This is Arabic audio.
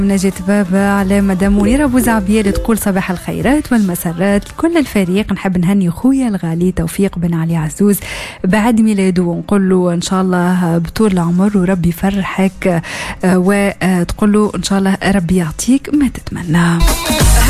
نجاة بابا على مدام منيرة أبو زعبية اللي تقول صباح الخيرات والمسرات لكل الفريق. نحب نهني خويا الغالي توفيق بن علي عزوز بعد ميلاده ونقول له إن شاء الله بطول العمر وربي يفرحك وتقول له إن شاء الله ربي يعطيك ما تتمنى.